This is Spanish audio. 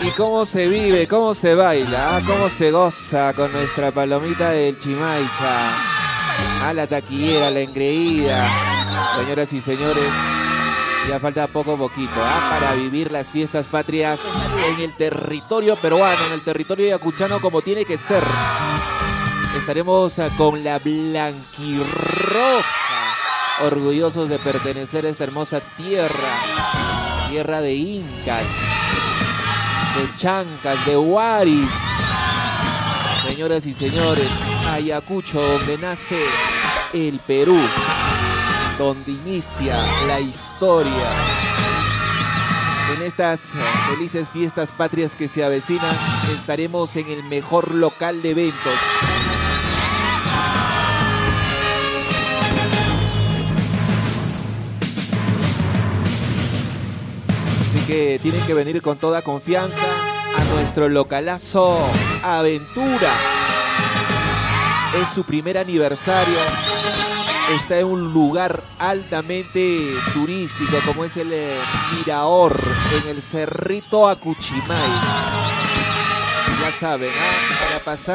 Y cómo se vive, cómo se baila, cómo se goza con nuestra palomita del Chimaicha. A la taquillera, la engreída. Señoras y señores, ya falta poquito, para vivir las fiestas patrias en el territorio peruano, en el territorio ayacuchano como tiene que ser. Estaremos con la blanquirroja, orgullosos de pertenecer a esta hermosa tierra, tierra de incas, de chancas, de huaris. Señoras y señores, Ayacucho, donde nace el Perú, donde inicia la historia. En estas felices fiestas patrias que se avecinan, estaremos en el mejor local de eventos. Así que tienen que venir con toda confianza a nuestro localazo Aventura. Es su primer aniversario. Está en un lugar altamente turístico como es el Mirador, en el Cerrito Acuchimay. Ya saben, para pasar